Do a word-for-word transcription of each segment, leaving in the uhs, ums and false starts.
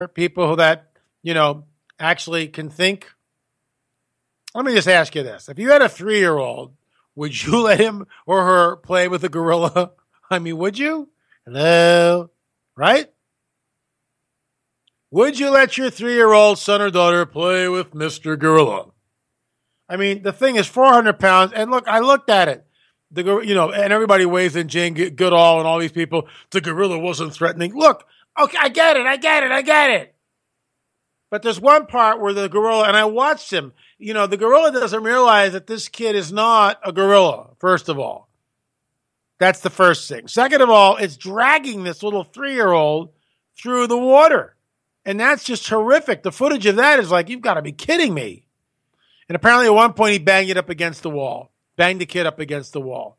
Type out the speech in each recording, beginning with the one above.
people that, you know, actually can think. Let me just ask you this. If you had a three-year-old, would you let him or her play with a gorilla? I mean, would you? Hello? Right? Would you let your three-year-old son or daughter play with Mister Gorilla? I mean, the thing is four hundred pounds. And look, I looked at it. The, you know, and everybody weighs in Jane Goodall and all these people. The gorilla wasn't threatening. Look, okay, I get it. I get it. I get it. But there's one part where the gorilla, and I watched him, you know, the gorilla doesn't realize that this kid is not a gorilla, first of all. That's the first thing. Second of all, it's dragging this little three-year-old through the water. And that's just horrific. The footage of that is like, you've got to be kidding me. And apparently at one point he banged it up against the wall. Banged the kid up against the wall.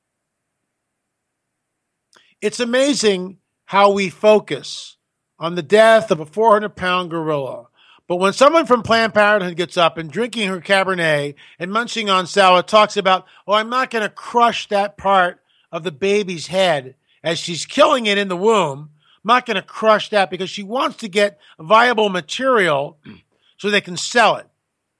It's amazing how we focus on the death of a four hundred pound gorilla. But when someone from Planned Parenthood gets up and drinking her Cabernet and munching on salad talks about, oh, I'm not going to crush that part of the baby's head as she's killing it in the womb. I'm not going to crush that because she wants to get viable material so they can sell it.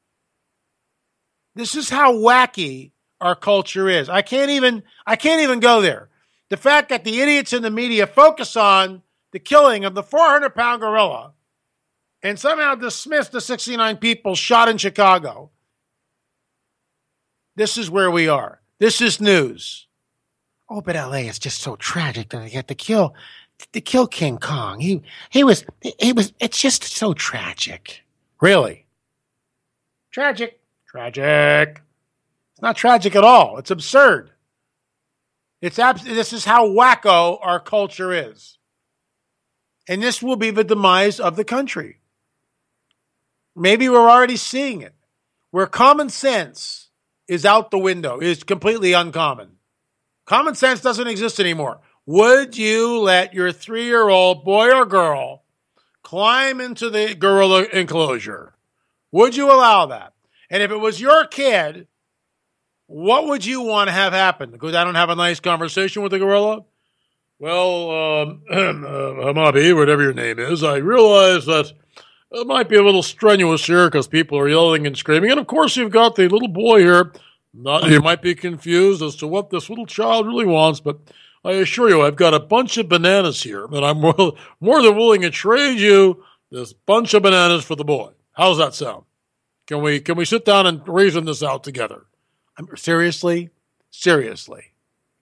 This is how wacky our culture is. I can't even, I can't even go there. The fact that the idiots in the media focus on the killing of the four hundred pound gorilla and somehow dismiss the sixty-nine people shot in Chicago. This is where we are. This is news. Oh, but L A is just so tragic that they get to kill, to kill King Kong. He, he was, he was, it's just so tragic. Really? Tragic. Tragic. It's not tragic at all. It's absurd. It's abs- This is how wacko our culture is. And this will be the demise of the country. Maybe we're already seeing it. Where common sense is out the window, is completely uncommon. Common sense doesn't exist anymore. Would you let your three-year-old boy or girl climb into the gorilla enclosure? Would you allow that? And if it was your kid, what would you want to have happen? Go down and have a nice conversation with the gorilla? Well, um, uh, Hamabi, whatever your name is, I realize that it might be a little strenuous here because people are yelling and screaming. And, of course, you've got the little boy here. Not, you might be confused as to what this little child really wants, but I assure you I've got a bunch of bananas here, and I'm more, more than willing to trade you this bunch of bananas for the boy. How's that sound? Can we can we sit down and reason this out together? I'm, seriously? Seriously.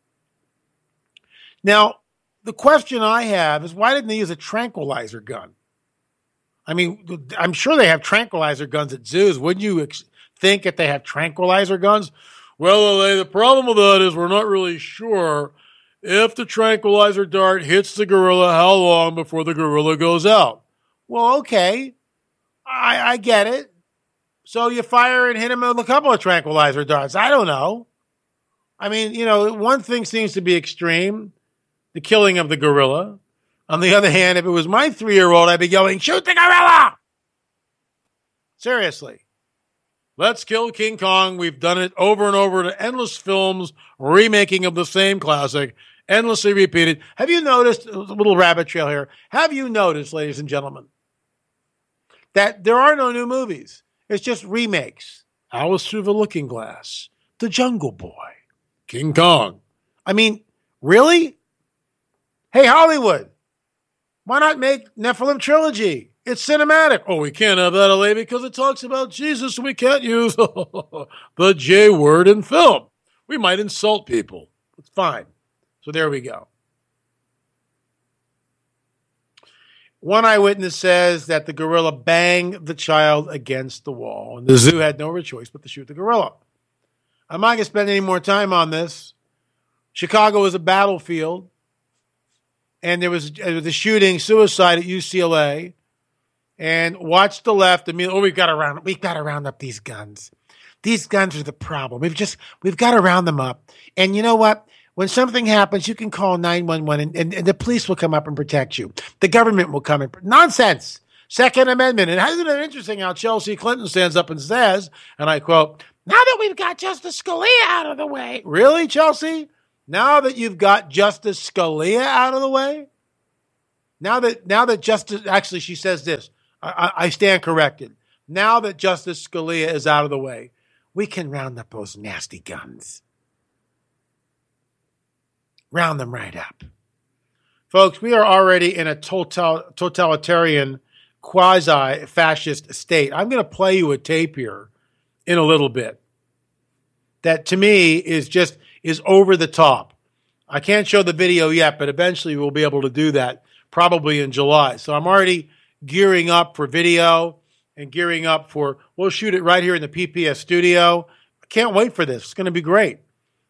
Now, the question I have is why didn't they use a tranquilizer gun? I mean, I'm sure they have tranquilizer guns at zoos. Wouldn't you ex- think that they have tranquilizer guns? Well, L A, the problem with that is we're not really sure if the tranquilizer dart hits the gorilla, how long before the gorilla goes out. Well, okay. I, I get it. So you fire and hit him with a couple of tranquilizer darts. I don't know. I mean, you know, one thing seems to be extreme, the killing of the gorilla. On the other hand, if it was my three-year-old, I'd be yelling, shoot the gorilla! Seriously. Let's kill King Kong. We've done it over and over to endless films, remaking of the same classic, endlessly repeated. Have you noticed, a little rabbit trail here, have you noticed, ladies and gentlemen, that there are no new movies? It's just remakes. Alice Through the Looking Glass, The Jungle Boy, King Kong. I mean, really? Hey, Hollywood, why not make Nephilim Trilogy? It's cinematic. Oh, we can't have that, L A, because it talks about Jesus, and we can't use the J word in film. We might insult people. It's fine. So there we go. One eyewitness says that the gorilla banged the child against the wall, and the zoo had no choice but to shoot the gorilla. I'm not going to spend any more time on this. Chicago is a battlefield, and there was, there was a shooting, suicide at U C L A, and watch the left. I mean, oh, we've got to round, we've got to round up these guns. These guns are the problem. We've just, we've got to round them up. And you know what? When something happens, you can call nine one one and, and, and the police will come up and protect you. The government will come and nonsense. Second Amendment. And isn't it interesting how Chelsea Clinton stands up and says, and I quote, now that we've got Justice Scalia out of the way. Really, Chelsea? Now that you've got Justice Scalia out of the way? Now that now that Justice actually she says this, I, I stand corrected. Now that Justice Scalia is out of the way, we can round up those nasty guns. Round them right up. Folks, we are already in a total, totalitarian, quasi-fascist state. I'm going to play you a tape here in a little bit that to me is just is over the top. I can't show the video yet, but eventually we'll be able to do that, probably in July. So I'm already gearing up for video and gearing up for, we'll shoot it right here in the P P S studio. I can't wait for this. It's going to be great.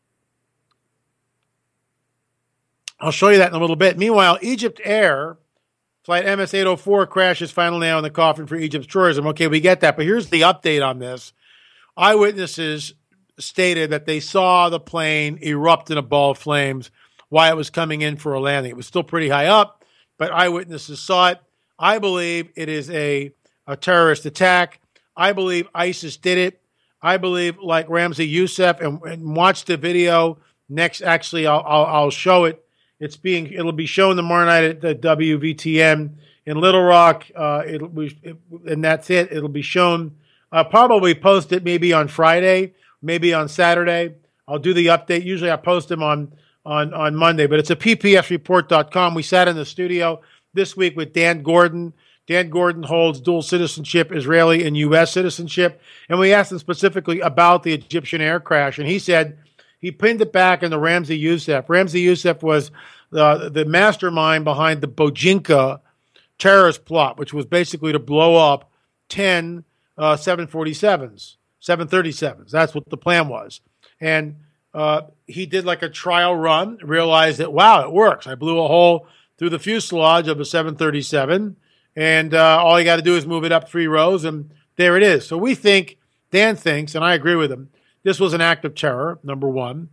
I'll show you that in a little bit. Meanwhile, Egypt Air, flight M S eight oh four crashes final nail in the coffin for Egypt's tourism. Okay, we get that, but here's the update on this. Eyewitnesses stated that they saw the plane erupt in a ball of flames while it was coming in for a landing. It was still pretty high up, but eyewitnesses saw it. I believe it is a, a terrorist attack. I believe ISIS did it. I believe, like Ramzi Youssef, and, and watch the video next. Actually, I'll, I'll, I'll show it. It's being, it'll be shown tomorrow night at the W V T M in Little Rock. Uh, it'll be, it, and that's it. It'll be shown. I'll probably post it maybe on Friday, maybe on Saturday. I'll do the update. Usually I post them on, on, on Monday, but it's a P P S report dot com. We sat in the studio this week with Dan Gordon. Dan Gordon holds dual citizenship, Israeli and U S citizenship. And we asked him specifically about the Egyptian air crash. And he said, he pinned it back into Ramzi Youssef. Ramzi Youssef was the, the mastermind behind the Bojinka terrorist plot, which was basically to blow up ten uh, seven forty-sevens, seven thirty-sevens. That's what the plan was. And uh, he did like a trial run, realized that, wow, it works. I blew a hole through the fuselage of a seven thirty-seven, and uh, all you got to do is move it up three rows, and there it is. So we think, Dan thinks, and I agree with him, this was an act of terror, number one.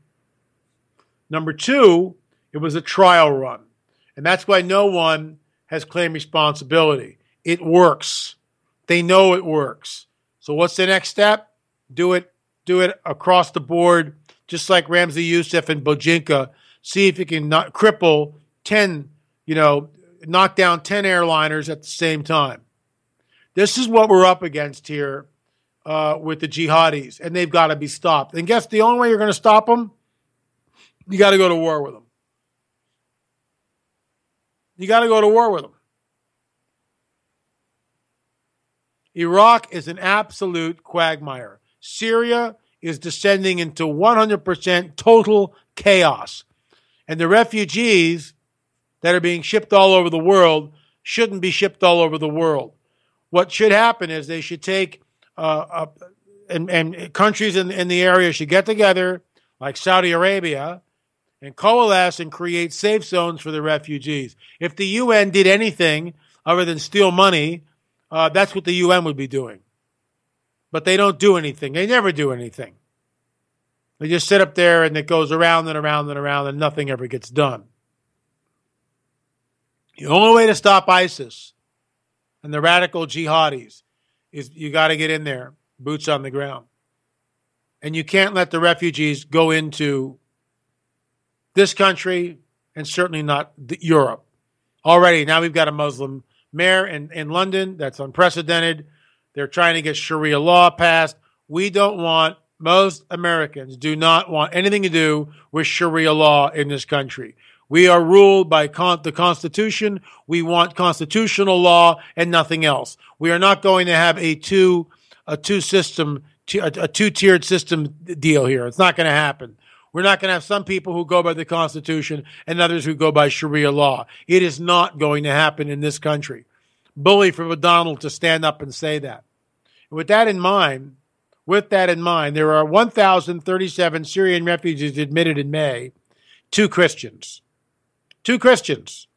Number two, it was a trial run. And that's why no one has claimed responsibility. It works. They know it works. So what's the next step? Do it, do it across the board, just like Ramzi Youssef and Bojinka. See if you can not cripple ten, you know, knock down ten airliners at the same time. This is what we're up against here. Uh, with the jihadis, and they've got to be stopped. And guess the only way you're going to stop them? You got to go to war with them. You got to go to war with them. Iraq is an absolute quagmire. Syria is descending into one hundred percent total chaos. And the refugees that are being shipped all over the world shouldn't be shipped all over the world. What should happen is they should take Uh, uh, and, and countries in, in the area should get together, like Saudi Arabia, and coalesce and create safe zones for the refugees. If the U N did anything other than steal money, uh, that's what the U N would be doing. But they don't do anything. They never do anything. They just sit up there and it goes around and around and around and nothing ever gets done. The only way to stop ISIS and the radical jihadis is you got to get in there, boots on the ground. And you can't let the refugees go into this country and certainly not the, Europe. Already, now we've got a Muslim mayor in, in London. That's unprecedented. They're trying to get Sharia law passed. We don't want, most Americans do not want anything to do with Sharia law in this country. We are ruled by con- the Constitution. We want constitutional law and nothing else. We are not going to have a two a two system a, a two tiered system deal here. It's not going to happen. We're not going to have some people who go by the Constitution and others who go by Sharia law. It is not going to happen in this country. Bully for O'Donnell to stand up and say that. With that in mind, with that in mind, there are one thousand thirty-seven Syrian refugees admitted in May, two Christians. Two Christians.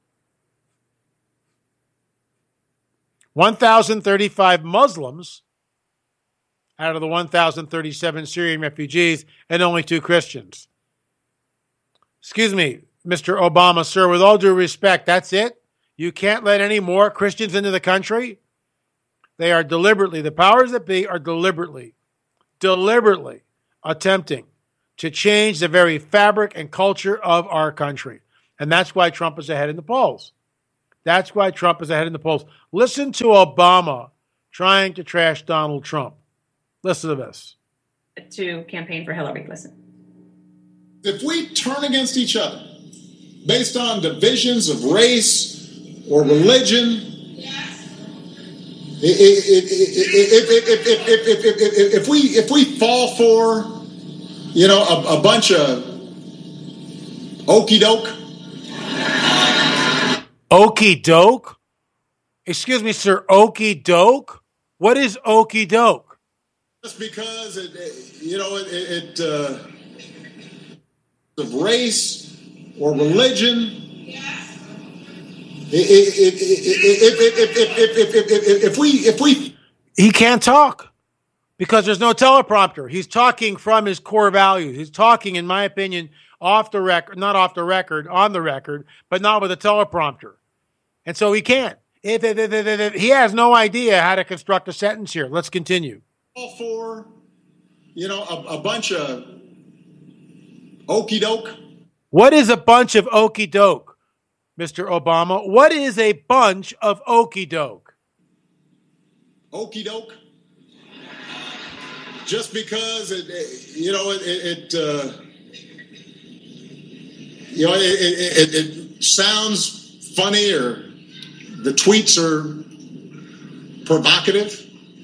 one thousand thirty-five Muslims out of the one thousand thirty-seven Syrian refugees, and only two Christians. Excuse me, Mister Obama, sir, with all due respect, that's it? You can't let any more Christians into the country? They are deliberately, the powers that be are deliberately, deliberately attempting to change the very fabric and culture of our country. And that's why Trump is ahead in the polls. That's why Trump is ahead in the polls. Listen to Obama trying to trash Donald Trump. Listen to this. To campaign for Hillary. Listen. If we turn against each other based on divisions of race or religion, if we if we fall for, you know, a, a bunch of okey doke, okey doke. Excuse me, sir. Okey doke. What is okey doke? Just because it, it you know, it, it uh, of race or religion. If we, if we, he can't talk because there's no teleprompter. He's talking from his core values. He's talking, in my opinion, off the record, not off the record, on the record, but not with a teleprompter. And so he can't. If, if, if, if, if, he has no idea how to construct a sentence here. Let's continue. All for, you know, a, a bunch of okey doke. What is a bunch of okey doke, Mister Obama? What is a bunch of okey doke? Okey doke. Just because it, it you know, it, it, it uh, you know, it, it, it, it sounds funny, or the tweets are provocative,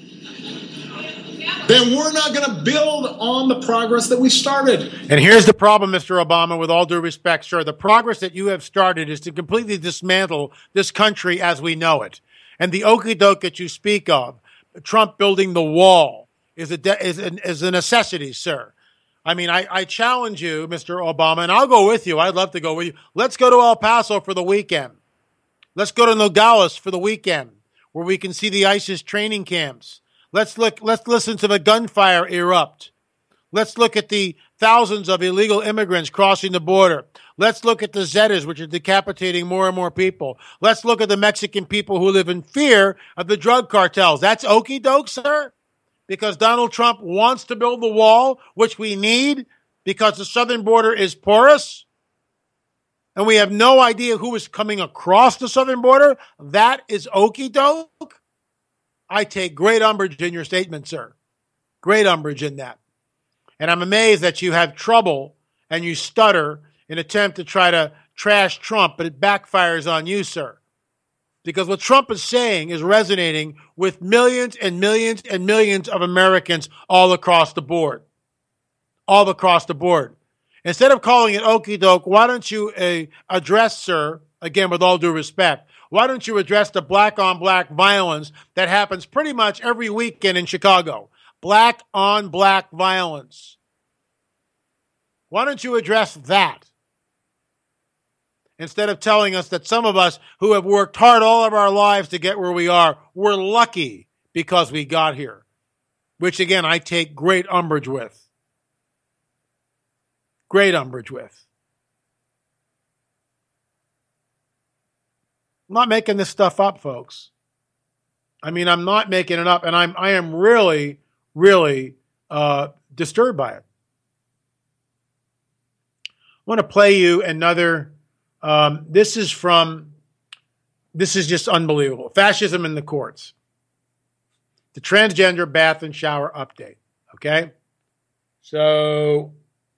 then we're not going to build on the progress that we started. And here's the problem, Mister Obama, with all due respect, sir. The progress that you have started is to completely dismantle this country as we know it. And the okey doke that you speak of, Trump building the wall, is a, de- is a, is a necessity, sir. I mean, I, I challenge you, Mister Obama, and I'll go with you. I'd love to go with you. Let's go to El Paso for the weekend. Let's go to Nogales for the weekend, where we can see the ISIS training camps. Let's look. Let's listen to the gunfire erupt. Let's look at the thousands of illegal immigrants crossing the border. Let's look at the Zetas, which are decapitating more and more people. Let's look at the Mexican people who live in fear of the drug cartels. That's okey doke, sir, because Donald Trump wants to build the wall, which we need because the southern border is porous, and we have no idea who is coming across the southern border. That is okey doke. I take great umbrage in your statement, sir. Great umbrage in that. And I'm amazed that you have trouble and you stutter in an attempt to try to trash Trump, but it backfires on you, sir. Because what Trump is saying is resonating with millions and millions and millions of Americans all across the board. All across the board. Instead of calling it okey doke, why don't you uh, address, sir, again, with all due respect, why don't you address the black-on-black violence that happens pretty much every weekend in Chicago? Black-on-black violence. Why don't you address that? Instead of telling us that some of us who have worked hard all of our lives to get where we are, we're lucky because we got here. Which, again, I take great umbrage with. Great umbrage with. I'm not making this stuff up, folks. I mean, I'm not making it up, and I'm I am really, really uh, disturbed by it. I want to play you another. Um, this is from. This is just unbelievable. Fascism in the courts. The transgender bath and shower update. Okay, so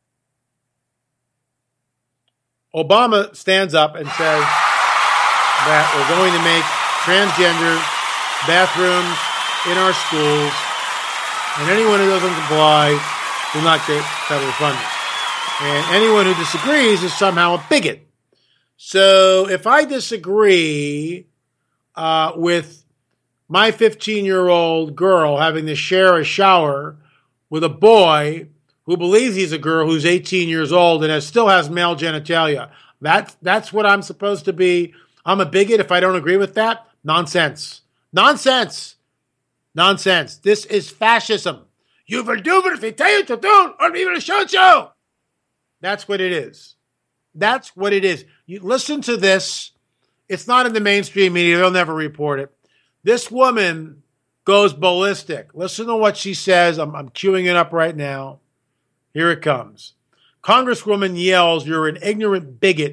Obama stands up and says that we're going to make transgender bathrooms in our schools, and anyone who doesn't comply will not get federal funding. And anyone who disagrees is somehow a bigot. So if I disagree uh, with my fifteen-year-old girl having to share a shower with a boy who believes he's a girl who's eighteen years old and has, still has male genitalia, that's, that's what I'm supposed to be. I'm a bigot if I don't agree with that? Nonsense. Nonsense. Nonsense. This is fascism. You will do what they tell you to do, or we will shoot you. That's what it is. That's what it is. You listen to this. It's not in the mainstream media. They'll never report it. This woman goes ballistic. Listen to what she says. I'm, I'm queuing it up right now. Here it comes. Congresswoman yells, "You're an ignorant bigot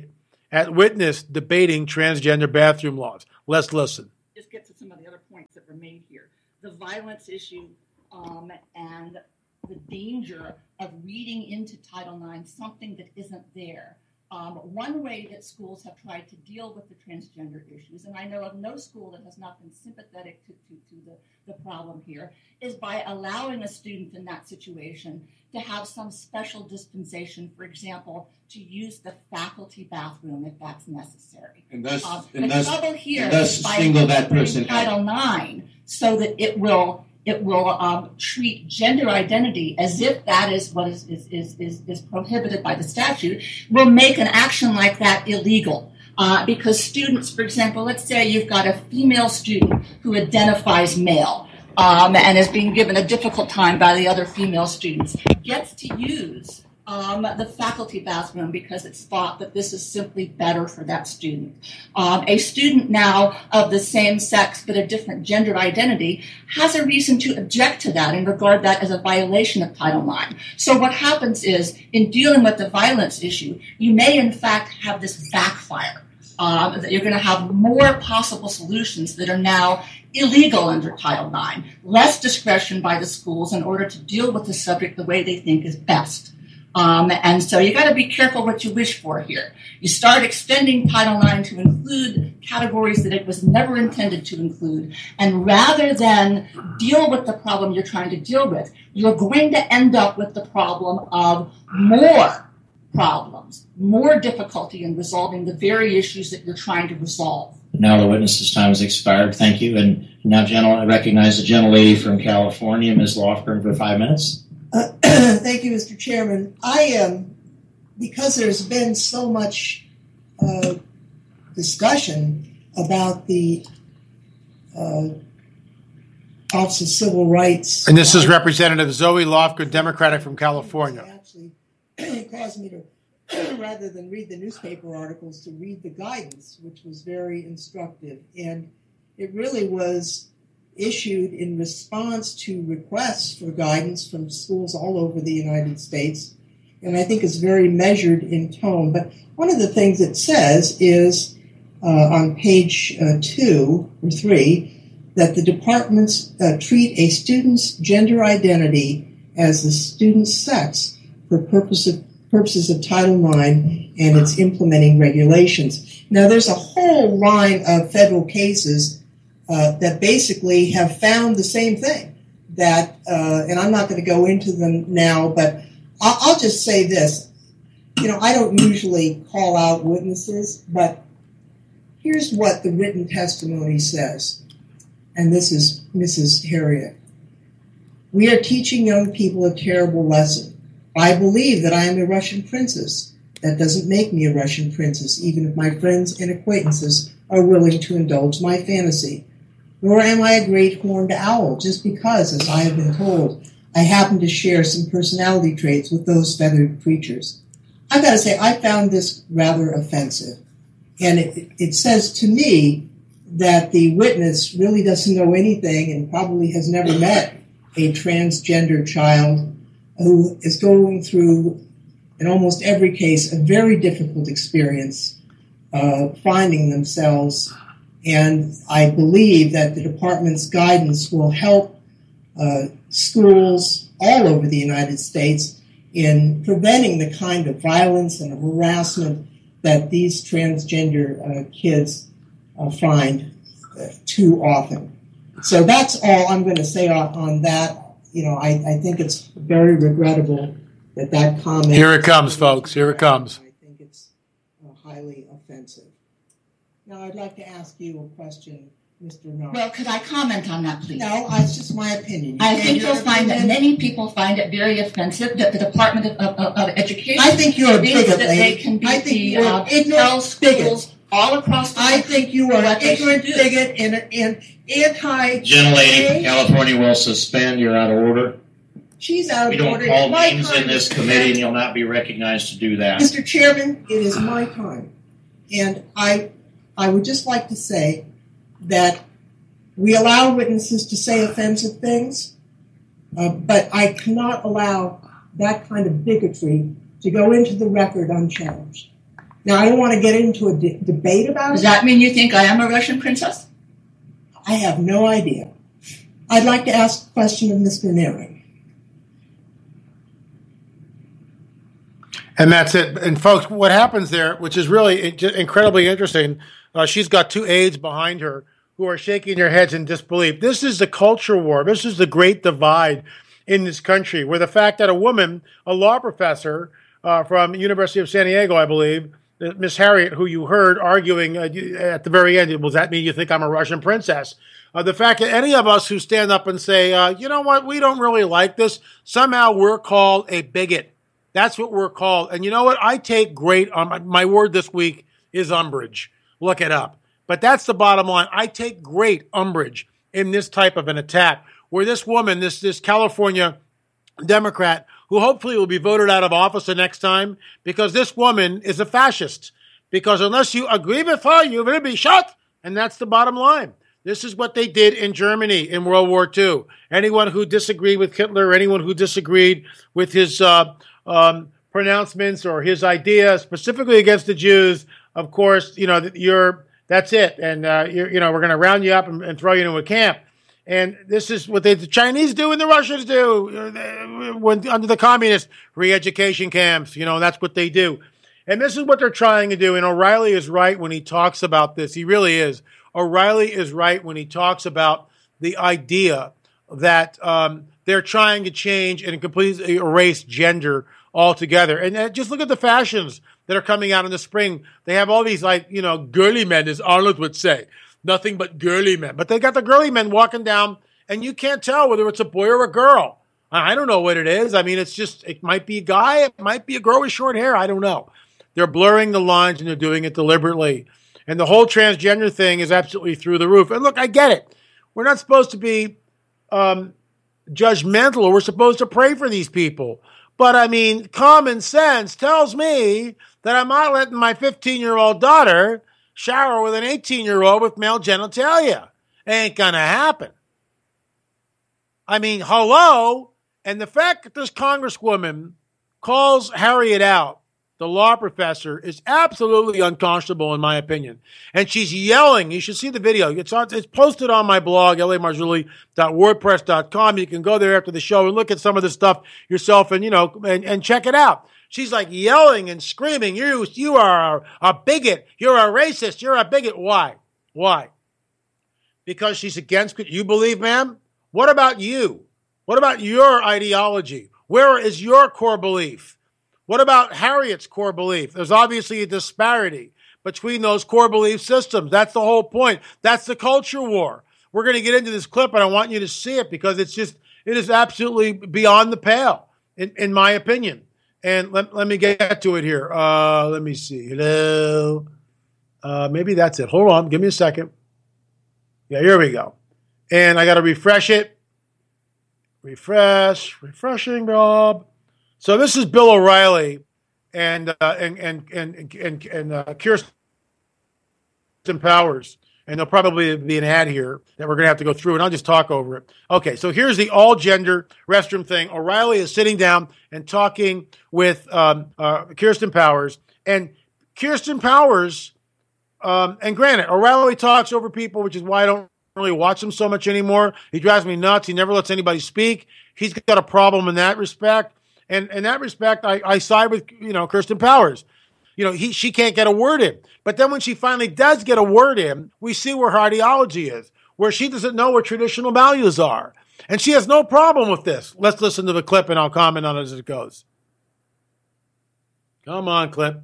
at Witness debating transgender bathroom laws. Let's listen. Just get to some of the other points that were made here. The violence issue um, and the danger of reading into Title nine something that isn't there. Um, one way that schools have tried to deal with the transgender issues, and I know of no school that has not been sympathetic to, to, to the, the problem here, is by allowing a student in that situation to have some special dispensation, for example, to use the faculty bathroom if that's necessary. And thus, Uh, and the thus, trouble here and thus is by single that person interpreting Title nine so that it will it will um, treat gender identity as if that is what is is, is, is is prohibited by the statute, will make an action like that illegal. Uh, because students, for example, let's say you've got a female student who identifies male um, and is being given a difficult time by the other female students, gets to use Um, the faculty bathroom because it's thought that this is simply better for that student. Um, a student now of the same sex but a different gender identity has a reason to object to that and regard that as a violation of Title nine. So what happens is, in dealing with the violence issue, you may in fact have this backfire. Um, that you're going to have more possible solutions that are now illegal under Title nine, less discretion by the schools in order to deal with the subject the way they think is best. Um, and so you got to be careful what you wish for here. You start extending Title nine to include categories that it was never intended to include, and rather than deal with the problem you're trying to deal with, you're going to end up with the problem of more problems, more difficulty in resolving the very issues that you're trying to resolve. Now the witness's time has expired. Thank you. And now, gentle, I recognize the gentlelady from California, Miz Lofgren, for five minutes. Uh, thank you, Mister Chairman. I am, um, because there's been so much uh, discussion about the uh, Office of Civil Rights. And this is Representative Zoe Lofgren, Democratic from California. Actually, it caused me to, rather than read the newspaper articles, to read the guidance, which was very instructive. And it really was issued in response to requests for guidance from schools all over the United States, and I think it's very measured in tone. But one of the things it says is uh, on page uh, two or three that the departments uh, treat a student's gender identity as the student's sex for purpose of, purposes of Title nine and its implementing regulations. Now, there's a whole line of federal cases Uh, that basically have found the same thing. That, uh, and I'm not going to go into them now, but I'll, I'll just say this. You know, I don't usually call out witnesses, but here's what the written testimony says. And this is Missus Harriet. We are teaching young people a terrible lesson. I believe that I am a Russian princess. That doesn't make me a Russian princess, even if my friends and acquaintances are willing to indulge my fantasy. Nor am I a great horned owl, just because, as I have been told, I happen to share some personality traits with those feathered creatures. I've got to say, I found this rather offensive. And it, it says to me that the witness really doesn't know anything and probably has never met a transgender child who is going through, in almost every case, a very difficult experience uh, finding themselves. And I believe that the department's guidance will help uh, schools all over the United States in preventing the kind of violence and harassment that these transgender uh, kids uh, find uh, too often. So that's all I'm going to say on, on that. You know, I, I think it's very regrettable that that comment... Here it comes, folks. Here it comes. I think it's uh, highly offensive. Now, I'd like to ask you a question, Mister Knopf. Well, could I comment on that, please? No, it's just my opinion. You I gave think your you'll find that opinion. many people find it very offensive that the Department of, of, of Education I think you're a thinks bigot, that they lady. can be I think the, you're uh, an ignorant tell schools bigot. all across the country I think you are what an they should ignorant do. bigot and, and anti... Gentlelady from California will suspend. You're out of order. She's out of We don't order. call My names time in this is- committee, and you'll not be recognized to do that. Mister Chairman, it is my time. And I, I would just like to say that we allow witnesses to say offensive things, uh, but I cannot allow that kind of bigotry to go into the record unchallenged. Now, I don't want to get into a de- debate about Does it. that mean you think I am a Russian princess? I have no idea. I'd like to ask a question of Mister Neri. And that's it. And folks, what happens there, which is really incredibly interesting, uh, she's got two aides behind her who are shaking their heads in disbelief. This is the culture war. This is the great divide in this country, where the fact that a woman, a law professor uh, from University of San Diego, I believe, Miss Harriet, who you heard arguing uh, at the very end, does that mean you think I'm a Russian princess? Uh, the fact that any of us who stand up and say, uh, you know what, we don't really like this, somehow we're called a bigot. That's what we're called. And you know what? I take great, um, my word this week is umbrage. Look it up. But that's the bottom line. I take great umbrage in this type of an attack, where this woman, this this California Democrat, who hopefully will be voted out of office the next time, because this woman is a fascist. Because unless you agree with her, you will be shot. And that's the bottom line. This is what they did in Germany in World War Two. Anyone who disagreed with Hitler, anyone who disagreed with his uh, um, pronouncements or his ideas, specifically against the Jews, of course, you know, you're that's it. And, uh, you're, you know, we're going to round you up and, and throw you into a camp. And this is what they, the Chinese do and the Russians do when under the communist re-education camps. You know, that's what they do. And this is what they're trying to do. And O'Reilly is right when he talks about this. He really is. O'Reilly is right when he talks about the idea that um, they're trying to change and completely erase gender altogether. And uh, just look at the fashions that are coming out in the spring. They have all these, like, you know, girly men, as Arnold would say. Nothing but girly men. But they got the girly men walking down, and you can't tell whether it's a boy or a girl. I don't know what it is. I mean, it's just, it might be a guy. It might be a girl with short hair. I don't know. They're blurring the lines, and they're doing it deliberately. And the whole transgender thing is absolutely through the roof. And look, I get it. We're not supposed to be um, judgmental, or we're supposed to pray for these people. But, I mean, common sense tells me that I'm not letting my fifteen-year-old daughter shower with an eighteen-year-old with male genitalia. Ain't gonna happen. I mean, hello? And the fact that this congresswoman calls Harriet out, the law professor, is absolutely unconscionable, in my opinion. And she's yelling. You should see the video. It's on, it's posted on my blog, l a marzulli dot wordpress dot com. You can go there after the show and look at some of the stuff yourself and, you know, and, and check it out. She's like yelling and screaming, you, you are a, a bigot. You're a racist. You're a bigot. Why? Why? Because she's against it. You believe, ma'am? What about you? What about your ideology? Where is your core belief? What about Harriet's core belief? There's obviously a disparity between those core belief systems. That's the whole point. That's the culture war. We're going to get into this clip, and I want you to see it because it's just, it is absolutely beyond the pale, in, in my opinion. And let, let me get to it here. Uh, let me see. Hello. Uh, maybe that's it. Hold on. Give me a second. Yeah, here we go. And I got to refresh it. Refresh. Refreshing, Rob. So this is Bill O'Reilly and uh, and and and and, and uh, Kirsten Powers. And there'll probably be an ad here that we're going to have to go through, and I'll just talk over it. Okay, so here's the all-gender restroom thing. O'Reilly is sitting down and talking with um, uh, Kirsten Powers. And Kirsten Powers, um, and granted, O'Reilly talks over people, which is why I don't really watch him so much anymore. He drives me nuts. He never lets anybody speak. He's got a problem in that respect. And in that respect, I, I side with, you know, Kirsten Powers. You know, he, she can't get a word in. But then when she finally does get a word in, we see where her ideology is, where she doesn't know what traditional values are. And she has no problem with this. Let's listen to the clip and I'll comment on it as it goes. Come on, clip.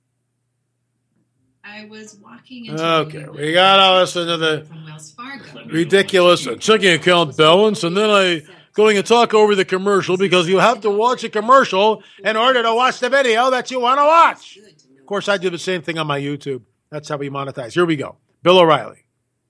I was walking into Okay, we gotta listen to the from Wells Fargo. ridiculous checking account balance, and then I going to talk over the commercial because you have to watch a commercial in order to watch the video that you want to watch. Of course, I do the same thing on my YouTube. That's how we monetize. Here we go. Bill O'Reilly.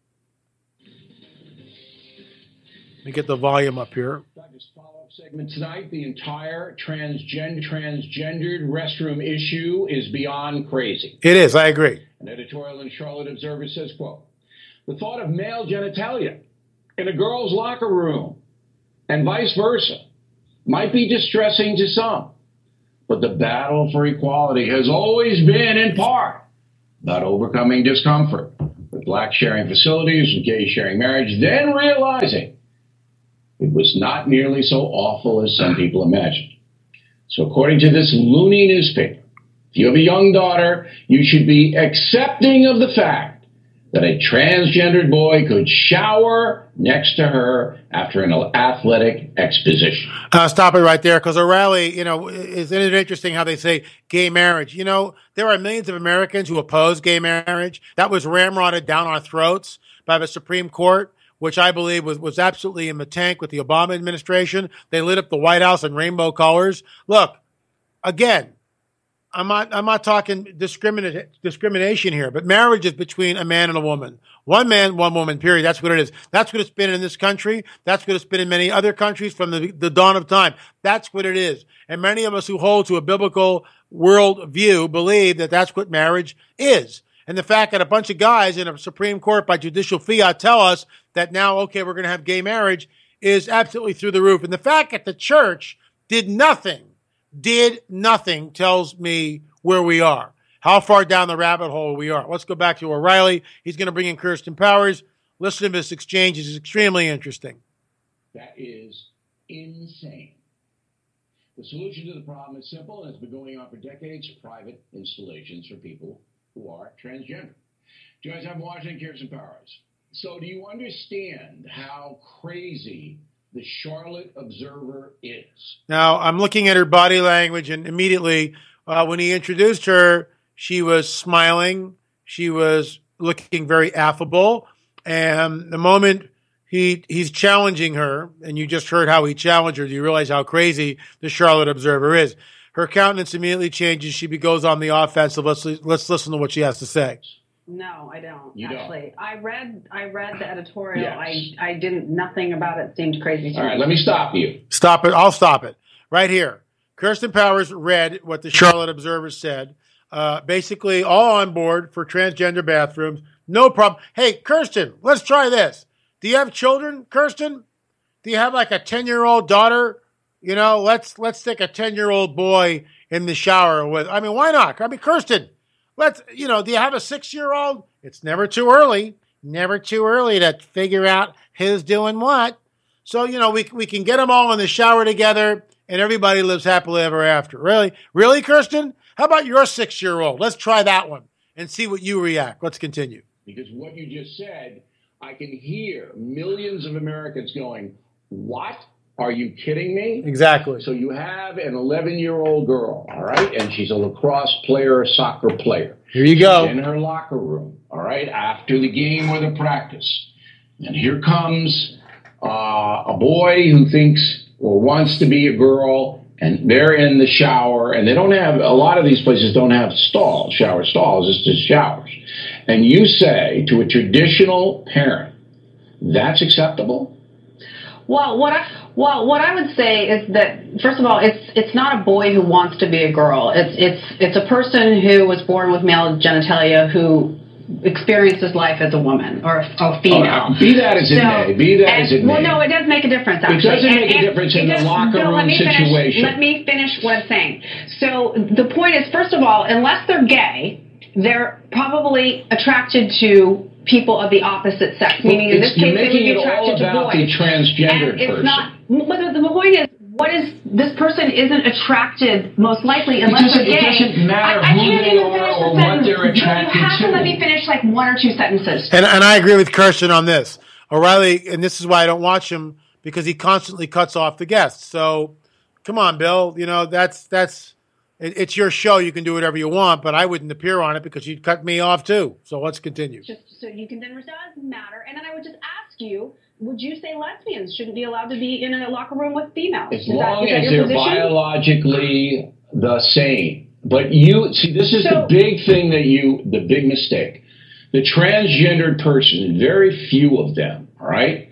Let me get the volume up here. Follow-up segment tonight. The entire transgender, transgendered restroom issue is beyond crazy. It is. I agree. An editorial in Charlotte Observer says, quote, the thought of male genitalia in a girl's locker room and vice versa might be distressing to some, But the battle for equality has always been, in part, about overcoming discomfort with blacks sharing facilities and gays sharing marriage, then realizing it was not nearly so awful as some people imagined. So according to this loony newspaper, if you have a young daughter, you should be accepting of the fact that a transgendered boy could shower next to her after an athletic exposition. Uh, stop it right there, because O'Reilly, you know, isn't it interesting how they say gay marriage? You know, there are millions of Americans who oppose gay marriage. That was ramrodded down our throats by the Supreme Court, which I believe was, was absolutely in the tank with the Obama administration. They lit up the White House in rainbow colors. Look, again, I'm not, I'm not talking discriminate, discrimination here, but marriage is between a man and a woman. One man, one woman, period. That's what it is. That's what it's been in this country. That's what it's been in many other countries from the, the dawn of time. That's what it is. And many of us who hold to a biblical world view believe that that's what marriage is. And the fact that a bunch of guys in a Supreme Court by judicial fiat tell us that now, okay, we're going to have gay marriage is absolutely through the roof. And the fact that the church did nothing did nothing tells me where we are, how far down the rabbit hole we are. Let's go back to O'Reilly. He's going to bring in Kirsten Powers. Listen to this exchange. It's extremely interesting. That is insane. The solution to the problem is simple and has been going on for decades: private installations for people who are transgender. Joins us from Washington, Kirsten Powers. So do you understand how crazy the Charlotte Observer is? Now, I'm looking at her body language, and immediately uh, when he introduced her, she was smiling. She was looking very affable. And the moment he he's challenging her, and you just heard how he challenged her, you realize how crazy the Charlotte Observer is. Her countenance immediately changes. She goes on the offensive. Let's let's listen to what she has to say. No, I don't. You actually, don't. I read. I read the editorial. Yes. I. I didn't. Nothing about it seemed crazy to All me. right, let me stop you. Stop it. I'll stop it right here. Kirsten Powers read what the Charlotte Observer said. Uh, basically, all on board for transgender bathrooms. No problem. Hey, Kirsten, let's try this. Do you have children, Kirsten? Do you have like a ten-year-old daughter? You know, let's let's take a ten-year-old boy in the shower with. I mean, why not? I mean, Kirsten. Let's, you know, do you have a six-year-old? It's never too early, never too early to figure out who's doing what. So, you know, we we can get them all in the shower together and everybody lives happily ever after. Really? Really, Kirsten? How about your six-year-old? Let's try that one and see what you react. Let's continue. Because what you just said, I can hear millions of Americans going, what? Are you kidding me? Exactly. So you have an eleven-year-old girl, all right, and she's a lacrosse player, a soccer player. Here you go. She's in her locker room, all right, after the game or the practice. And here comes uh, a boy who thinks or wants to be a girl, and they're in the shower, and they don't have, a lot of these places don't have stalls, shower stalls, it's just showers. And you say to a traditional parent, that's acceptable? Well, what I well, what I would say is that first of all, it's it's not a boy who wants to be a girl. It's it's it's a person who was born with male genitalia who experiences life as a woman or a, a female. Oh, be that as it so, may, be that and, as it may. Well, no, it does make a difference. Actually, It doesn't and, make a and difference in the does, locker no, room let me situation. Finish, let me finish what I'm saying. So the point is, first of all, unless they're gay, they're probably attracted to people of the opposite sex, meaning in this case they would be attracted to boys. You're making it all about the transgendered and it's person. not, but the, the point is, what is, this person isn't attracted, most likely, unless they're gay. It doesn't matter I, I who can't they even are finish or the what sentence. they're attracted You have to to. let me finish like one or two sentences. And, and I agree with Kirsten on this. O'Reilly, and this is why I don't watch him, because he constantly cuts off the guests. So, come on, Bill. You know, that's, that's, it, it's your show. You can do whatever you want, but I wouldn't appear on it because you'd cut me off too. So let's continue. Just so you can then resolve the matter. And then I would just ask you, would you say lesbians shouldn't be allowed to be in a locker room with females? As Is that, long is that as your they're position? biologically the same. But you, see, this is So- the big thing that you, the big mistake. The transgendered person, very few of them, all right?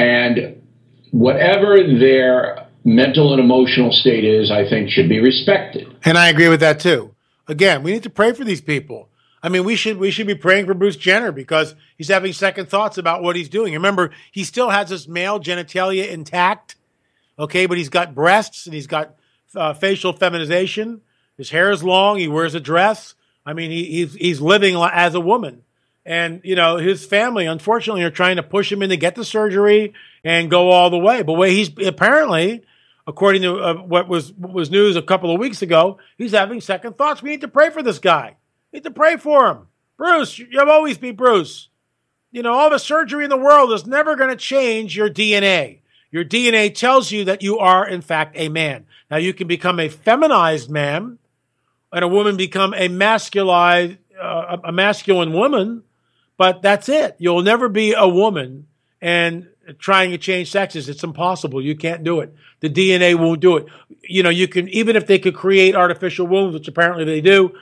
And whatever their mental and emotional state is, I think should be respected. And I agree with that too. Again, we need to pray for these people. I mean, we should we should be praying for Bruce Jenner because he's having second thoughts about what he's doing. Remember, he still has his male genitalia intact, okay, but he's got breasts and he's got uh, facial feminization. His hair is long. He wears a dress. I mean, he, he's he's living as a woman. And, you know, his family, unfortunately, are trying to push him in to get the surgery and go all the way. But way he's apparently, according to uh, what was what was news a couple of weeks ago, he's having second thoughts. We need to pray for this guy. We need to pray for him. Bruce, you'll always be Bruce. You know, all the surgery in the world is never going to change your D N A. Your D N A tells you that you are, in fact, a man. Now, you can become a feminized man and a woman become a masculine, uh, a masculine woman. But that's it. You'll never be a woman and trying to change sexes. It's impossible. You can't do it. The D N A won't do it. You know, you can, even if they could create artificial wombs, which apparently they do,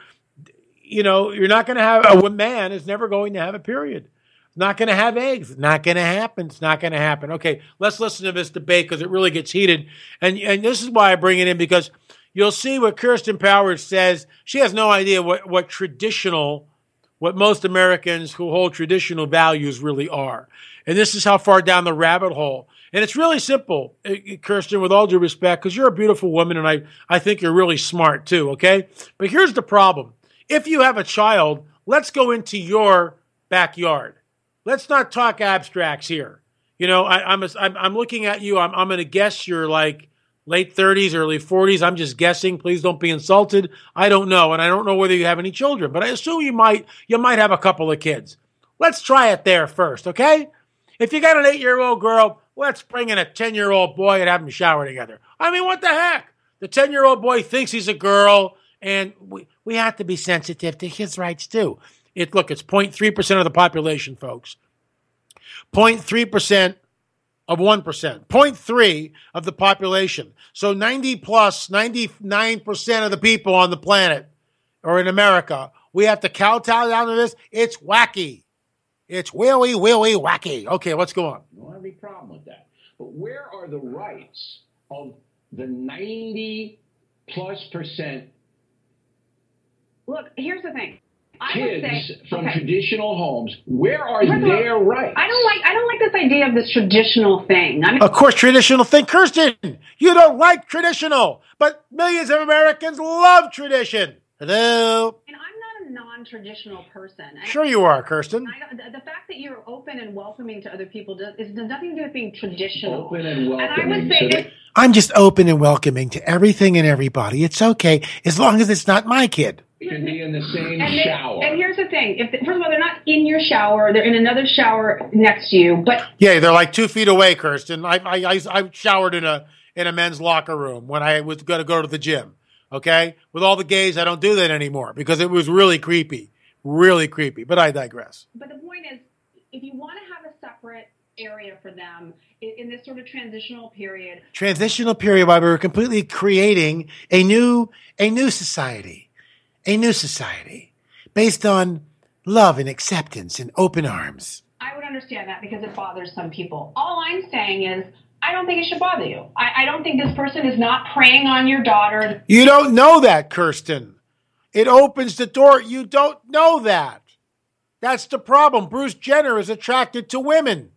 you know, you're not going to have, a man is never going to have a period. Not going to have eggs. Not going to happen. It's not going to happen. Okay, let's listen to this debate because it really gets heated. And, and this is why I bring it in, because you'll see what Kirsten Powers says. She has no idea what, what traditional what most Americans who hold traditional values really are. And this is how far down the rabbit hole. And it's really simple, Kirsten, with all due respect, because you're a beautiful woman, and I, I think you're really smart too, okay? But here's the problem. If you have a child, let's go into your backyard. Let's not talk abstracts here. You know, I, I'm, a, I'm I'm looking at you. I'm I'm going to guess you're like late thirties, early forties. I'm just guessing. Please don't be insulted. I don't know, and I don't know whether you have any children, but I assume you might. You might have a couple of kids. Let's try it there first, okay? If you got an eight-year-old girl, let's bring in a ten-year-old boy and have them shower together. I mean, what the heck? The ten-year-old boy thinks he's a girl, and we we have to be sensitive to his rights too. It look, it's zero point three percent of the population, folks. zero point three percent. Of one percent, zero point three of the population. So ninety plus, ninety-nine percent of the people on the planet or in America, we have to kowtow down to this. It's wacky. It's willy, willy, wacky. Okay, let's go on. I don't have any problem with that. But where are the rights of the ninety plus percent Look, here's the thing. I kids would say, from okay. traditional homes? Where are First of all, their rights? I don't like I don't like this idea of this traditional thing. I mean, Of course, traditional thing. Kirsten, you don't like traditional, but millions of Americans love tradition. Hello? and I'm not a non-traditional person. I- Sure you are, Kirsten. I don't, the, the fact that you're open and welcoming to other people does, is, does nothing to do with being traditional. Open and And I welcoming. would say So if, that- I'm just open and welcoming to everything and everybody. It's okay, as long as it's not my kid. can be in the same and, they- shower. and here's the thing: if first of all, they're not in your shower; they're in another shower next to you. But Yeah, they're like two feet away, Kirsten. I I, I, I showered in a in a men's locker room when I was going to go to the gym. Okay, with all the gays, I don't do that anymore because it was really creepy, really creepy. But I digress. but the point is, if you want to have a separate area for them in, in this sort of transitional period, Transitional period while we were completely creating a new a new society, a new society based on love and acceptance and open arms. I would understand that because it bothers some people. All I'm saying is, I don't think it should bother you. I, I don't think this person is not preying on your daughter. You don't know that, Kirsten. It opens the door. You don't know that. That's the problem. Bruce Jenner is attracted to women.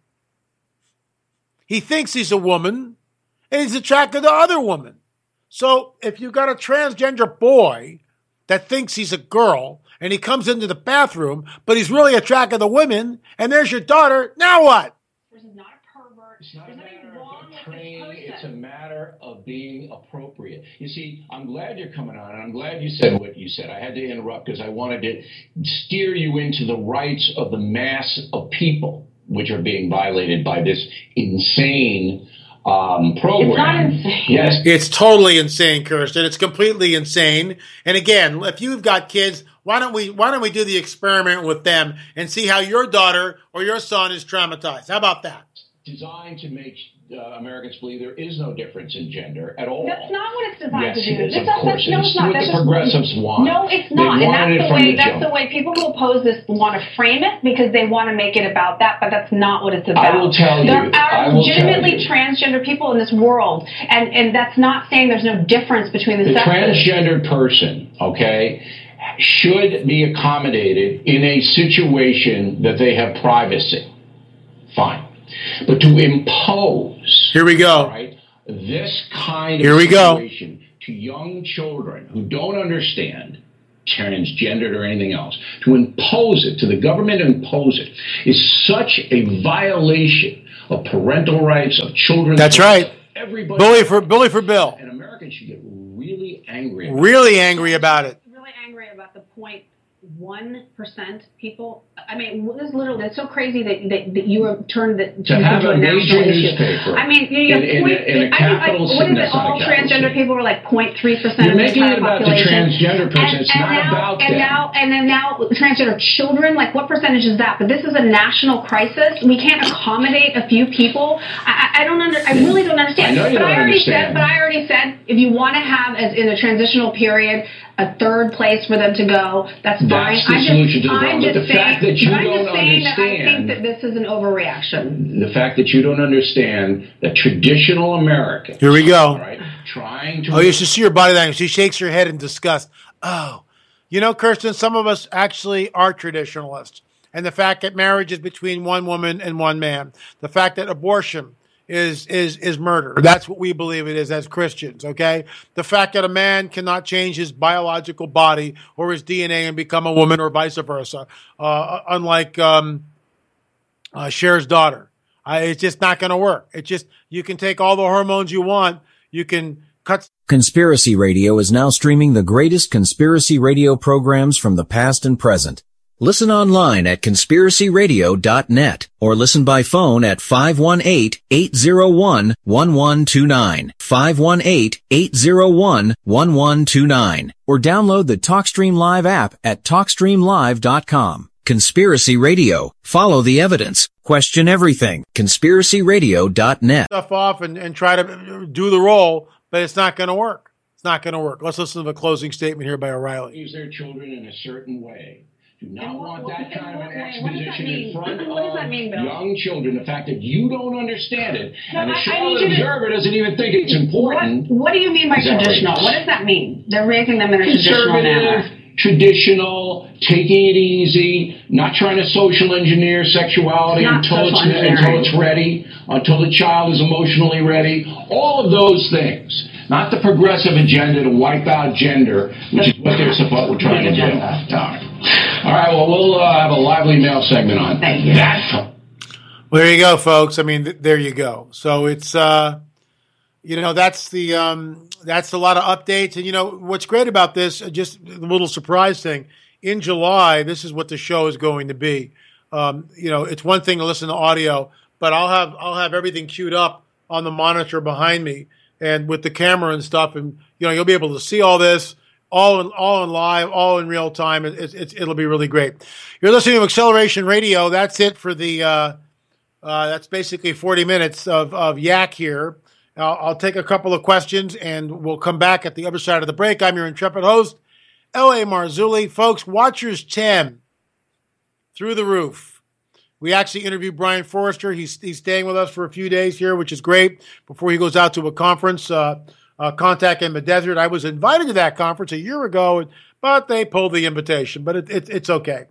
He thinks he's a woman, and he's attracted to other women. So if you've got a transgender boy that thinks he's a girl, and he comes into the bathroom, but he's really attracted to women, and there's your daughter, now what? This is not a pervert. It's not There's a nothing matter wrong of with training. this It's a person. matter of being appropriate. You see, I'm glad you're coming on, and I'm glad you said what you said. I had to interrupt because I wanted to steer you into the rights of the mass of people, which are being violated by this insane um, program. It's not insane. Yes, It's totally insane, Kirsten. It's completely insane. And again, if you've got kids, why don't we why don't we do the experiment with them and see how your daughter or your son is traumatized? How about that? designed to make uh, Americans believe there is no difference in gender at all. That's not what it's designed Yes, to do. it is, It's of not- course. no, It's it's not. what That's the just- progressives want. No, it's They not. And wanted that's it the from way the that's jump. the way people who oppose this want to frame it because they want to make it about that, but that's not what it's about. I will tell there you, are I will tell legitimately you. transgender people in this world, and, and that's not saying there's no difference between the, The sexes. transgendered person, okay, should be accommodated in a situation that they have privacy. Fine. But to impose Here we go. right, this kind of Here we go. situation to young children who don't understand transgendered or anything else, to impose it, to the government to impose it, is such a violation of parental rights, of children's That's rights. right. Everybody, Bully for bully for Bill. And Americans should get really angry about Really angry about it. Really angry about the point one percent people. I mean, this is literally, it's so crazy that, that, that you have turned it to have into a a major national issue. newspaper. I mean, you know, in, in, point, in a I mean, capital like, what is city. it? All transgender people were like zero point three percent You're of the making entire it about the population. transgender person. And, It's and not now, about and them. now, and then now, transgender children. Like, what percentage is that? But this is a national crisis. We can't accommodate a few people. I, I don't under. I really don't understand. I know you but don't I already understand. said. But I already said, if you want to have, as in a transitional period, a third place for them to go, that's fine. That's the I'm solution just, to the I'm problem. But just the fact saying, that you I'm don't just saying that I think understand- that this is an overreaction. The fact that you don't understand that traditional Americans, Here we go. all right, trying to Oh, you should see her body language. She shakes her head in disgust. Oh, you know, Kirsten, some of us actually are traditionalists. And the fact that marriage is between one woman and one man, the fact that abortion is is is murder. That's what we believe it is as Christians, okay? The fact that a man cannot change his biological body or his D N A and become a woman or vice versa, uh, unlike um, uh, Cher's daughter. I, it's just not going to work. It's just, you can take all the hormones you want. You can cut. Conspiracy Radio is now streaming the greatest conspiracy radio programs from the past and present. Listen online at conspiracy radio dot net or listen by phone at five one eight, eight zero one, one one two nine, five one eight, eight zero one, one one two nine, or download the TalkStream Live app at talk stream live dot com. Conspiracy Radio. Follow the evidence. Question everything. conspiracy radio dot net. Stuff off and, and try to do the role, but it's not going to work. It's not going to work. Let's listen to the closing statement here by O'Reilly. raise their children in a certain way. Do not And what- want what- that kind of an what- wait, what does that exposition mean? in front What does that of mean, Bill? young children. The fact that you don't understand it, No, and the I- I Charlotte need you to- Observer doesn't even think it's important. What, what do you mean by Is that traditional? right? What does that mean? They're raising them in a traditional manner. Conservative, traditional, taking it easy, not trying to social engineer sexuality Not until it's social engineering. until it's ready, until the child is emotionally ready. All of those things. Not the progressive agenda to wipe out gender, which is what they're supposed we're trying to do. All right. All right. Well, we'll uh, have a lively mail segment on Thank you. that. Well, there you go, folks. I mean, th- there you go. So it's, uh, you know, that's the, um, that's a lot of updates. And, you know, what's great about this, uh, just a little surprise thing, in July, this is what the show is going to be. Um, you know, it's one thing to listen to audio, but I'll have, I'll have everything queued up on the monitor behind me and with the camera and stuff. And, you know, you'll be able to see all this all in, all in live, all in real time. It, it's, it's, it'll be really great. You're listening to Acceleration Radio. That's it for the, uh, uh, that's basically forty minutes of, of yak here. I'll, I'll take a couple of questions and we'll come back at the other side of the break. I'm your intrepid host, L A. Marzulli. Folks, Watchers ten, through the roof. We actually interviewed Brian Forrester. He's, he's staying with us for a few days here, which is great, before he goes out to a conference, uh, uh, Contact in the Desert. I was invited to that conference a year ago, but they pulled the invitation. But it, it, it's okay.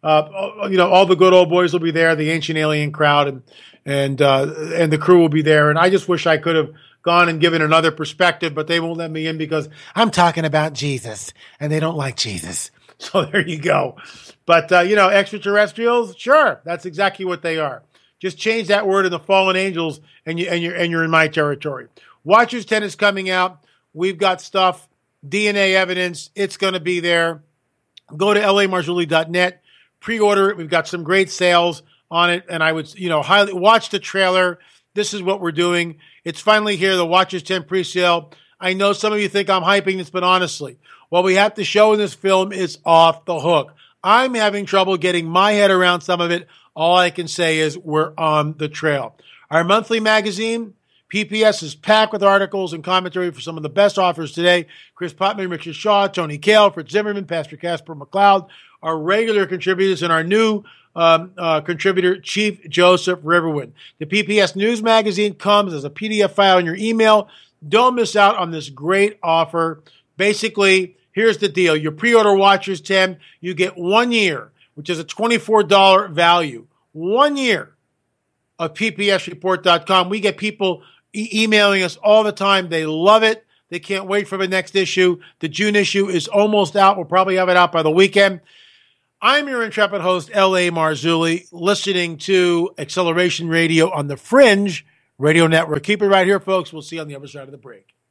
Uh, you know, all the good old boys will be there, the Ancient Alien crowd, and and uh, and the crew will be there. And I just wish I could have gone and given another perspective, but they won't let me in because I'm talking about Jesus, and they don't like Jesus. So there you go. But, uh, you know, extraterrestrials, sure, that's exactly what they are. Just change that word in the fallen angels, and, you, and, you're, and you're in my territory. Watchers ten is coming out. We've got stuff, D N A evidence. It's going to be there. Go to L A Marzulli dot net. Pre-order it. We've got some great sales on it, and I would, you know, highly watch the trailer. This is what we're doing. It's finally here, the Watchers ten pre-sale. I know some of you think I'm hyping this, but honestly, what we have to show in this film is off the hook. I'm having trouble getting my head around some of it. All I can say is we're on the trail. Our monthly magazine, P P S, is packed with articles and commentary for some of the best authors today. Chris Potman, Richard Shaw, Tony Kale, Fritz Zimmerman, Pastor Casper McLeod, our regular contributors, and our new um, uh, contributor, Chief Joseph Riverwind. The P P S News Magazine comes as a P D F file in your email. Don't miss out on this great offer. Basically, here's the deal. You pre-order Watchers ten, you get one year, which is a twenty-four dollars value. One year of P P S report dot com. We get people e- emailing us all the time. They love it. They can't wait for the next issue. The June issue is almost out. We'll probably have it out by the weekend. I'm your intrepid host, L A. Marzulli, listening to Acceleration Radio on the Fringe Radio Network. Keep it right here, folks. We'll see you on the other side of the break.